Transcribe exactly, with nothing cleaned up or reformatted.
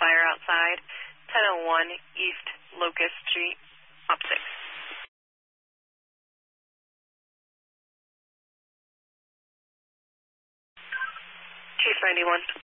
fire outside, ten oh one East Locust Street, Op six. Chief ninety-one.